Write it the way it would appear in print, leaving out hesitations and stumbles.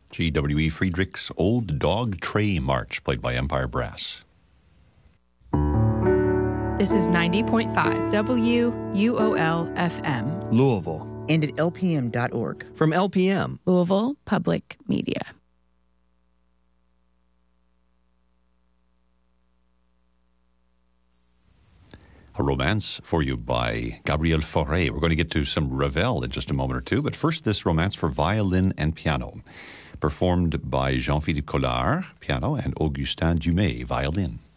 G.W.E. Friedrich's Old Dog Tray March, played by Empire Brass. This is 90.5 WUOL-FM. Louisville. And at LPM.org. From LPM. Louisville Public Media. A romance for you by Gabriel Fauré. We're going to get to some Ravel in just a moment or two, but first this romance for violin and piano, performed by Jean-Philippe Collard, piano, and Augustin Dumay, violin.